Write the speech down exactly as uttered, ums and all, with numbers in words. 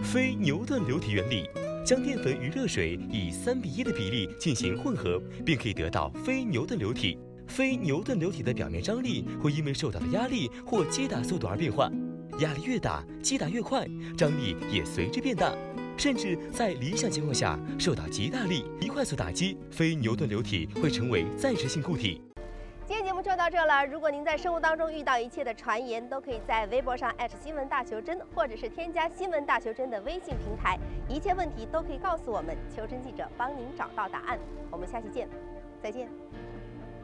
非牛顿流体原理。将淀粉与热水以三比一的比例进行混合，便可以得到非牛顿流体。非牛顿流体的表面张力会因为受到的压力或击打速度而变化，压力越大，击打越快，张力也随之变大。甚至在理想情况下，受到极大力一快速打击，非牛顿流体会成为暂时性固体。 今天节目就到这了。如果您在生活当中遇到一切的传言，都可以在微博上艾特新闻大求真，或者是添加新闻大求真的微信平台，一切问题都可以告诉我们，求真记者帮您找到答案。我们下期见，再见。